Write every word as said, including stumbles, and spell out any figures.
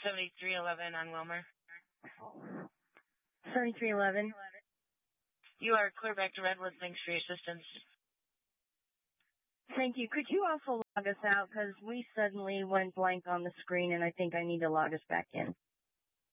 seventy-three eleven on Wilmer. seventy-three eleven. You are clear back to Redwood. Thanks for your assistance. Thank you. Could you also log us out? Because we suddenly went blank on the screen, and I think I need to log us back in.